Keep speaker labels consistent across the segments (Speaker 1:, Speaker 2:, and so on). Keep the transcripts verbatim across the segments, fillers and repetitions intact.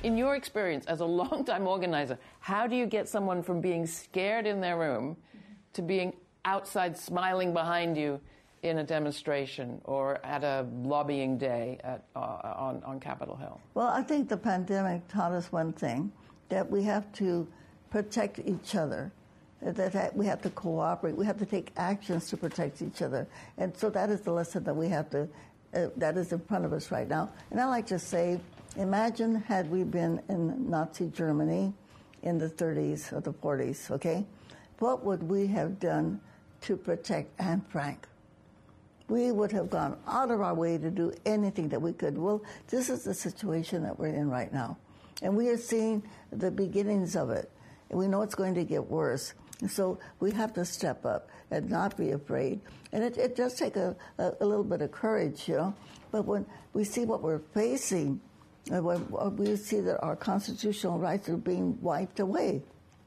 Speaker 1: In your experience as a longtime organizer, how do you get someone from being scared in their room to being outside smiling behind you in a demonstration or at a lobbying day at, uh, on, on Capitol Hill?
Speaker 2: Well, I think the pandemic taught us one thing, that we have to protect each other, that we have to cooperate, we have to take actions to protect each other. And so that is the lesson that we have to, uh, that is in front of us right now. And I like to say, imagine had we been in Nazi Germany in the thirties or the forties, okay? What would we have done to protect Anne Frank? We would have gone out of our way to do anything that we could. Well, this is the situation that we're in right now. And we are seeing the beginnings of it. And we know it's going to get worse. And so we have to step up and not be afraid. And it, it does take a, a, a little bit of courage, you know. But when we see what we're facing, and when we see that our constitutional rights are being wiped away,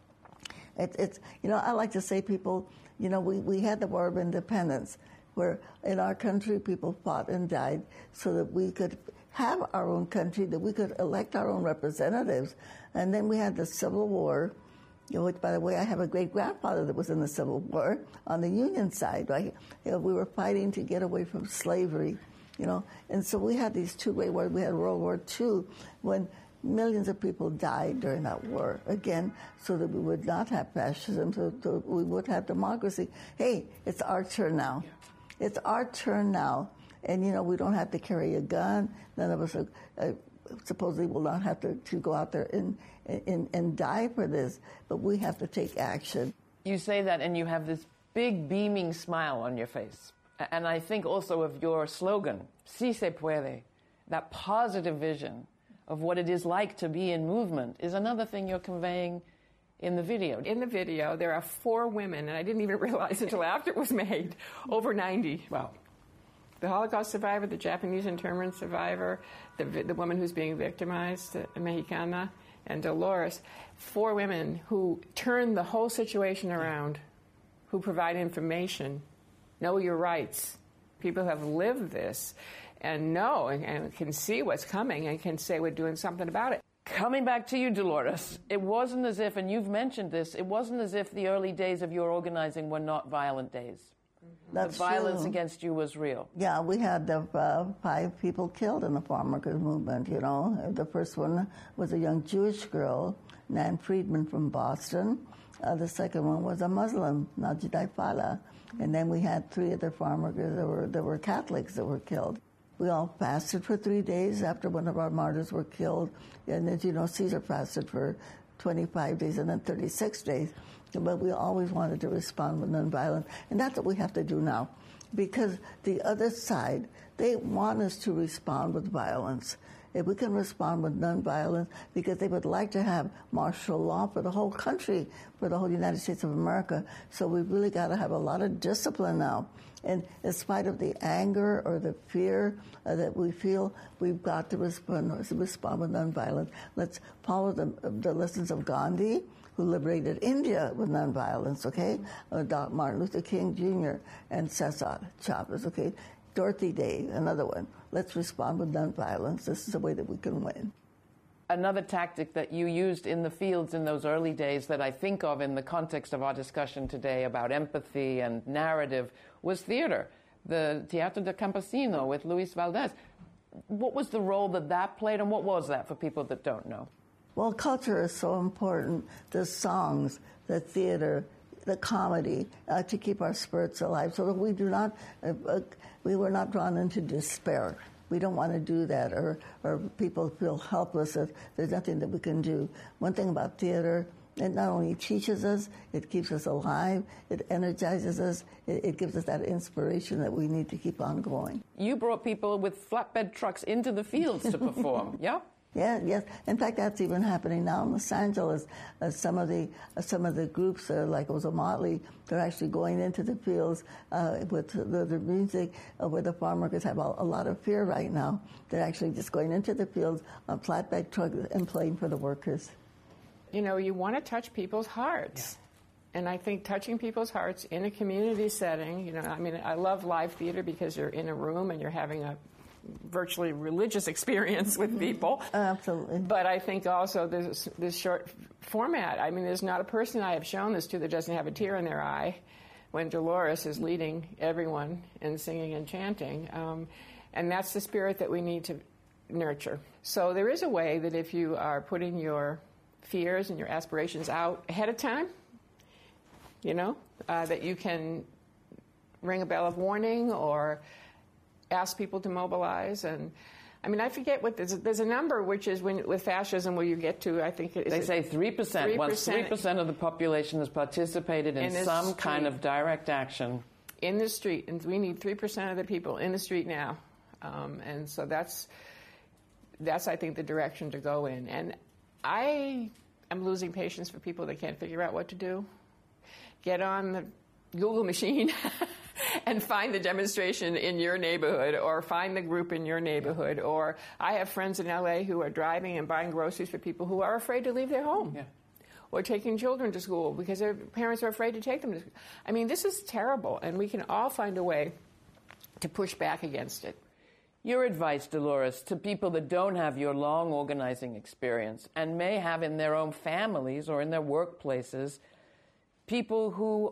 Speaker 2: it, it's, you know, I like to say people, you know, we, we had the War of Independence, where in our country people fought and died so that we could have our own country, that we could elect our own representatives. And then we had the Civil War, you know, which, by the way, I have a great-grandfather that was in the Civil War on the Union side, right? You know, we were fighting to get away from slavery, you know. And so we had these two great wars. We had World War Two, when millions of people died during that war, again, so that we would not have fascism, so, so we would have democracy. Hey, it's our turn now. Yeah. It's our turn now. And, you know, we don't have to carry a gun. None of us are, uh, supposedly will not have to, to go out there and, and, and die for this. But we have to take action.
Speaker 1: You say that and you have this big beaming smile on your face. And I think also of your slogan, Si se puede, that positive vision of what it is like to be in movement is another thing you're conveying in the video.
Speaker 3: In the video, there are four women, and I didn't even realize until after it was made, over ninety.
Speaker 1: Wow.
Speaker 3: The Holocaust survivor, the Japanese internment survivor, the, the woman who's being victimized, the Mexicana, and Dolores. Four women who turn the whole situation around, who provide information, know your rights. People have lived this and know and, and can see what's coming and can say we're doing something about it.
Speaker 1: Coming back to you, Dolores, it wasn't as if, and you've mentioned this, it wasn't as if the early days of your organizing were not violent days.
Speaker 2: That's
Speaker 1: the violence
Speaker 2: true.
Speaker 1: against you was real.
Speaker 2: Yeah, we had the, uh, five people killed in the farm workers movement, you know. The first one was a young Jewish girl, Nan Friedman from Boston. Uh, the second one was a Muslim, Najidai Fala. And then we had three other farm workers that were, that were Catholics that were killed. We all fasted for three days after one of our martyrs were killed. And as you know, Caesar fasted for twenty-five days and then thirty-six days. But we always wanted to respond with nonviolence. And that's what we have to do now. Because the other side, they want us to respond with violence. If we can respond with nonviolence, because they would like to have martial law for the whole country, for the whole United States of America. So we've really got to have a lot of discipline now. And in spite of the anger or the fear uh, that we feel, we've got to respond, respond with nonviolence. Let's follow the, the lessons of Gandhi, who liberated India with nonviolence, okay? Uh, Doctor Martin Luther King Junior and Cesar Chavez, okay? Dorothy Day, another one. Let's respond with nonviolence. This is the way that we can win.
Speaker 1: Another tactic that you used in the fields in those early days that I think of in the context of our discussion today about empathy and narrative was theater, the Teatro de Campesino with Luis Valdez. What was the role that that played, and what was that for people that don't know?
Speaker 2: Well, culture is so important. The songs, the theater, the comedy, uh, to keep our spirits alive so that we do not, uh, uh, we were not drawn into despair. We don't want to do that, or, or people feel helpless if there's nothing that we can do. One thing about theater, it not only teaches us, it keeps us alive, it energizes us, it, it gives us that inspiration that we need to keep on going.
Speaker 1: You brought people with flatbed trucks into the fields to perform, yeah?
Speaker 2: Yeah, yes. In fact, that's even happening now in Los Angeles. Uh, some of the uh, some of the groups, uh, like Ozomatli, they're actually going into the fields uh, with the, the music, uh, where the farm workers have a, a lot of fear right now. They're actually just going into the fields on flatbed trucks and playing for the workers.
Speaker 3: You know, you want to touch people's hearts. Yeah. And I think touching people's hearts in a community setting, you know, I mean, I love live theater because you're in a room and you're having a virtually religious experience with people.
Speaker 2: Absolutely.
Speaker 3: But I think also this, this short format, I mean, there's not a person I have shown this to that doesn't have a tear in their eye when Dolores is leading everyone in singing and chanting. Um, and that's the spirit that we need to nurture. So there is a way that if you are putting your fears and your aspirations out ahead of time, you know, uh, that you can ring a bell of warning or ask people to mobilize. And I mean, I forget what there's, there's a number which is when with fascism where you get to, I think it,
Speaker 1: they say three percent.
Speaker 3: three percent.
Speaker 1: Once three percent of the population has participated in, in some street, kind of direct action
Speaker 3: in the street, and we need three percent of the people in the street now, um, and so that's that's I think the direction to go in. And I am losing patience for people that can't figure out what to do. Get on the Google machine and find the demonstration in your neighborhood, or find the group in your neighborhood. Or I have friends in L A who are driving and buying groceries for people who are afraid to leave their home.
Speaker 1: Yeah.
Speaker 3: Or taking children to school because their parents are afraid to take them to school. I mean, this is terrible, and we can all find a way to push back against it.
Speaker 1: Your advice, Dolores, to people that don't have your long organizing experience and may have in their own families or in their workplaces people who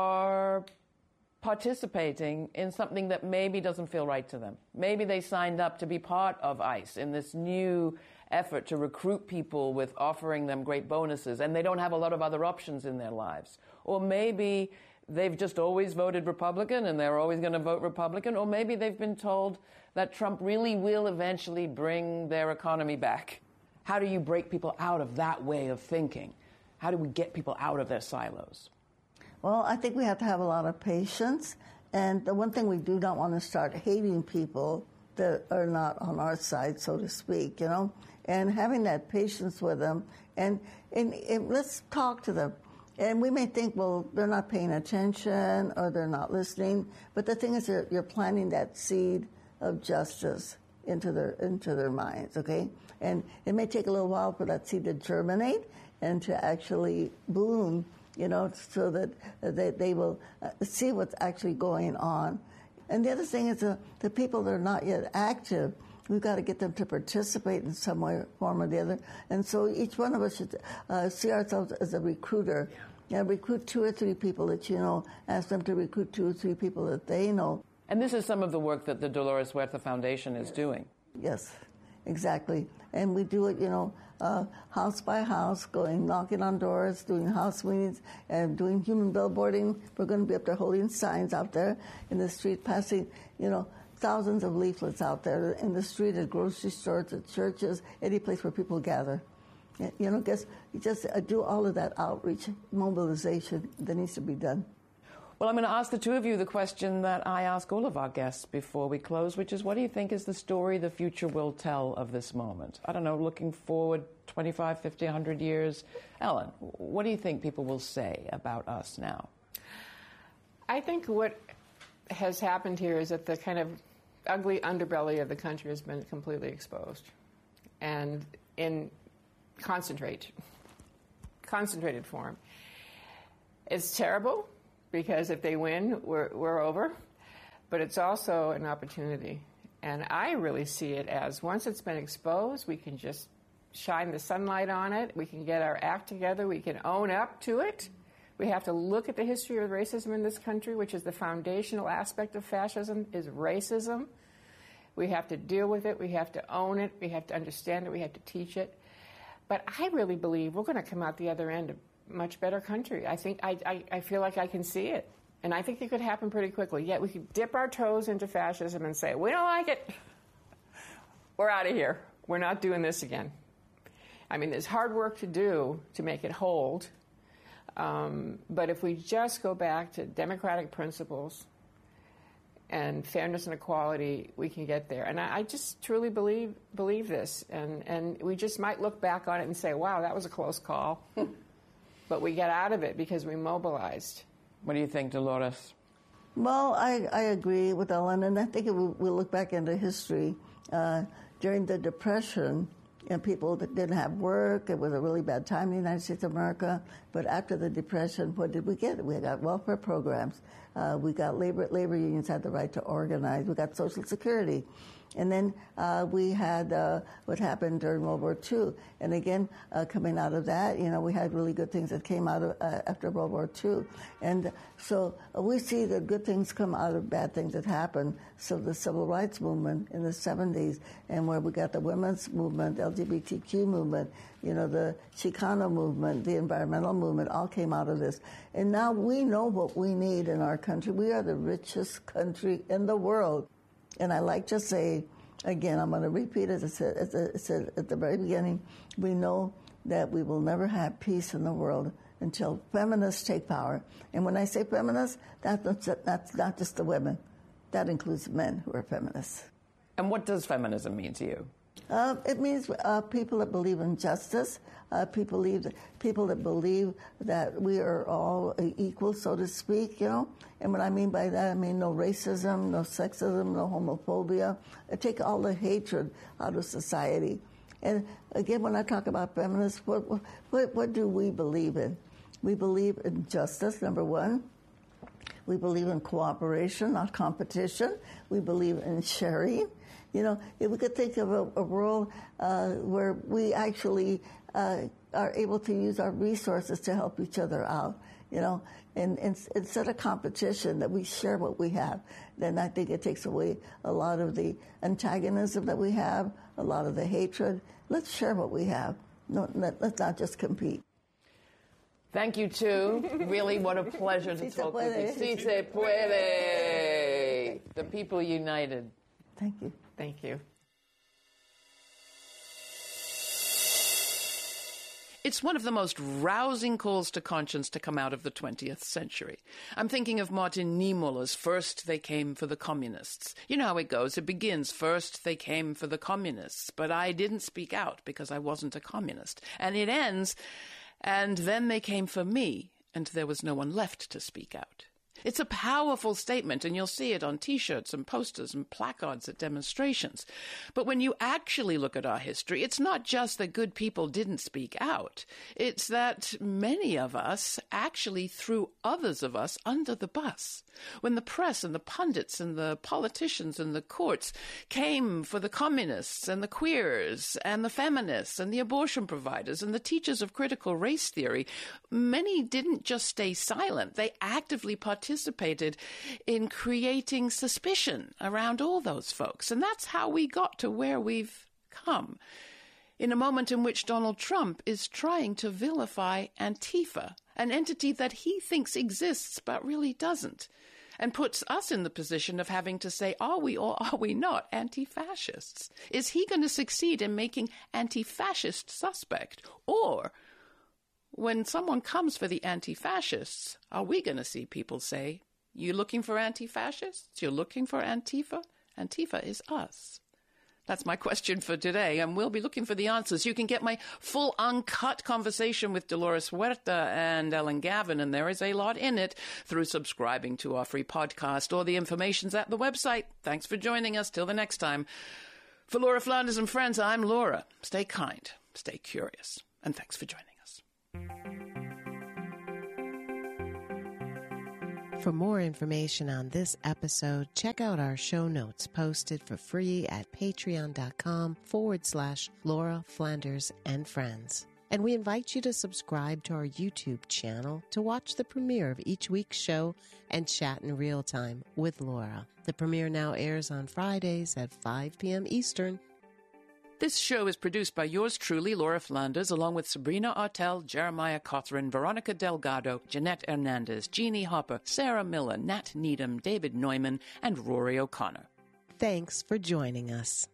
Speaker 1: are participating in something that maybe doesn't feel right to them. Maybe they signed up to be part of ICE in this new effort to recruit people with offering them great bonuses, and they don't have a lot of other options in their lives. Or maybe they've just always voted Republican and they're always going to vote Republican, or maybe they've been told that Trump really will eventually bring their economy back. How do you break people out of that way of thinking? How do we get people out of their silos?
Speaker 2: Well, I think we have to have a lot of patience. And the one thing we do not want to start hating people that are not on our side, so to speak, you know, and having that patience with them. And, and, and let's talk to them. And we may think, well, they're not paying attention or they're not listening. But the thing is, you're, you're planting that seed of justice into their into their minds, okay? And it may take a little while for that seed to germinate and to actually bloom, you know, so that they, they will see what's actually going on. And the other thing is uh, the people that are not yet active, we've got to get them to participate in some way, form or the other. And so each one of us should uh, see ourselves as a recruiter. Yeah. You know, recruit two or three people that you know, ask them to recruit two or three people that they know.
Speaker 1: And this is some of the work that the Dolores Huerta Foundation is
Speaker 2: yes.
Speaker 1: doing.
Speaker 2: Yes, exactly. And we do it, you know, uh, house by house, going, knocking on doors, doing house meetings, and doing human billboarding. We're going to be up there holding signs out there in the street, passing, you know, thousands of leaflets out there in the street, at grocery stores, at churches, any place where people gather. You know, guess you just uh, do all of that outreach, mobilization that needs to be done.
Speaker 1: Well, I'm going to ask the two of you the question that I ask all of our guests before we close, which is, what do you think is the story the future will tell of this moment? I don't know, looking forward twenty-five, fifty, one hundred years. Ellen, what do you think people will say about us now?
Speaker 3: I think what has happened here is that the kind of ugly underbelly of the country has been completely exposed. And in concentrate, concentrated form. It's terrible, because if they win, we're, we're over. But it's also an opportunity. And I really see it as, once it's been exposed, we can just shine the sunlight on it. We can get our act together. We can own up to it. We have to look at the history of racism in this country, which is the foundational aspect of fascism, is racism. We have to deal with it. We have to own it. We have to understand it. We have to teach it. But I really believe we're going to come out the other end a much better country. I think I, I, I feel like I can see it. And I think it could happen pretty quickly. Yet we could dip our toes into fascism and say, we don't like it. We're out of here. We're not doing this again. I mean, there's hard work to do to make it hold. Um, but if we just go back to democratic principles and fairness and equality, we can get there. And I, I just truly believe believe this. And, and we just might look back on it and say, wow, that was a close call. But we got out of it because we mobilized.
Speaker 1: What do you think, Dolores?
Speaker 2: Well, I, I agree with Ellen, and I think if we, we look back into history, uh, during the Depression, and people that didn't have work, it was a really bad time in the United States of America. But after the Depression, what did we get? We got welfare programs. Uh, we got labor labor unions had the right to organize. We got Social Security. And then uh, we had uh, what happened during World War Two. And again, uh, coming out of that, you know, we had really good things that came out of uh, after World War Two. And so uh, we see that good things come out of bad things that happen. So the civil rights movement in the seventies, and where we got the women's movement, L G B T Q movement, you know, the Chicano movement, the environmental movement, all came out of this. And now we know what we need in our country. We are the richest country in the world. And I like to say, again, I'm going to repeat it, as I said at the very beginning, we know that we will never have peace in the world until feminists take power. And when I say feminists, that's, that's not just the women. That includes men who are feminists.
Speaker 1: And what does feminism mean to you?
Speaker 2: Uh, it means uh, people that believe in justice, uh, people, believe that, people that believe that we are all equal, so to speak, you know. And what I mean by that, I mean no racism, no sexism, no homophobia. I take all the hatred out of society. And again, when I talk about feminists, what, what, what do we believe in? We believe in justice, number one. We believe in cooperation, not competition. We believe in sharing. You know, if we could think of a, a world uh, where we actually uh, are able to use our resources to help each other out, you know, and, and instead of competition, that we share what we have, then I think it takes away a lot of the antagonism that we have, a lot of the hatred. Let's share what we have. No, let, let's not just compete.
Speaker 1: Thank you, too. Really, what a pleasure to
Speaker 2: Si se
Speaker 1: talk with you.
Speaker 2: puede.
Speaker 1: Si se puede. The people united.
Speaker 2: Thank you.
Speaker 3: Thank you.
Speaker 1: It's one of the most rousing calls to conscience to come out of the twentieth century. I'm thinking of Martin Niemöller's First They Came for the Communists. You know how it goes. It begins, first they came for the communists, but I didn't speak out because I wasn't a communist. And it ends, and then they came for me, and there was no one left to speak out. It's a powerful statement, and you'll see it on T-shirts and posters and placards at demonstrations. But when you actually look at our history, it's not just that good people didn't speak out. It's that many of us actually threw others of us under the bus. When the press and the pundits and the politicians and the courts came for the communists and the queers and the feminists and the abortion providers and the teachers of critical race theory, many didn't just stay silent. They actively participated participated in creating suspicion around all those folks. And that's how we got to where we've come. In a moment in which Donald Trump is trying to vilify Antifa, an entity that he thinks exists but really doesn't, and puts us in the position of having to say, are we or are we not anti-fascists? Is he going to succeed in making anti-fascist suspect? Or when someone comes for the anti-fascists, are we going to see people say, you looking for anti-fascists? You're looking for Antifa? Antifa is us. That's my question for today, and we'll be looking for the answers. You can get my full uncut conversation with Dolores Huerta and Ellen Gavin, and there is a lot in it, through subscribing to our free podcast, or the information's at the website. Thanks for joining us. Till the next time. For Laura Flanders and friends, I'm Laura. Stay kind, stay curious, and thanks for joining us.
Speaker 4: For more information on this episode, check out our show notes posted for free at patreon.com forward slash Laura Flanders and Friends. And we invite you to subscribe to our YouTube channel to watch the premiere of each week's show and chat in real time with Laura. The premiere now airs on Fridays at five p.m. Eastern.
Speaker 1: This show is produced by yours truly, Laura Flanders, along with Sabrina Artel, Jeremiah Cothran, Veronica Delgado, Jeanette Hernandez, Jeannie Hopper, Sarah Miller, Nat Needham, David Neumann, and Rory O'Connor.
Speaker 4: Thanks for joining us.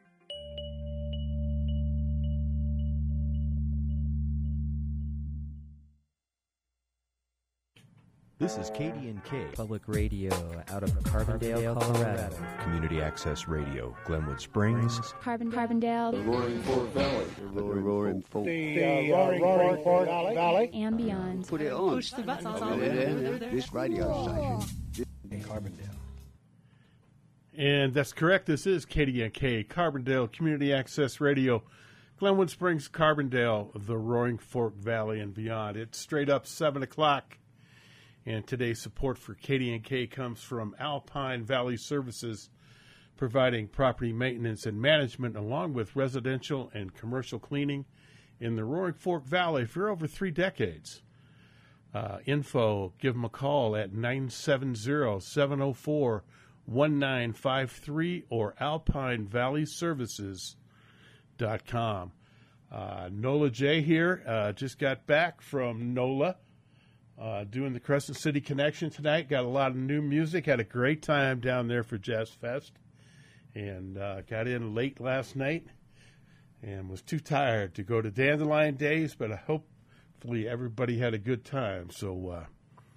Speaker 5: This is K D N K
Speaker 6: Public Radio out of Carbondale, Colorado.
Speaker 5: Community Access Radio, Glenwood Springs,
Speaker 7: Carbon, Carbondale,
Speaker 8: the Roaring Fork Valley,
Speaker 9: the Roaring Fork,
Speaker 10: the uh, Roaring, Roaring Fork Valley. Valley,
Speaker 7: and beyond.
Speaker 9: Put it on.
Speaker 7: Push the buttons.
Speaker 9: Put it in. This radio station.
Speaker 10: In Carbondale.
Speaker 11: And that's correct. This is K D N K, Carbondale Community Access Radio, Glenwood Springs, Carbondale, the Roaring Fork Valley, and beyond. It's straight up seven o'clock. And today's support for K D N K comes from Alpine Valley Services, providing property maintenance and management along with residential and commercial cleaning in the Roaring Fork Valley for over three decades. Uh, info, give them a call at nine seven zero, seven zero four, one nine five three or alpine valley services dot com. Uh, Nola J here, uh, just got back from NOLA, uh, doing the Crescent City Connection tonight. Got a lot of new music, had a great time down there for Jazz Fest, and uh, got in late last night and was too tired to go to Dandelion Days, but I hopefully everybody had a good time. So uh,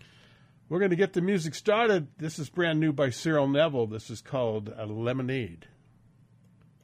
Speaker 11: we're going to get the music started. This is brand new by Cyril Neville. This is called uh, Lemonade.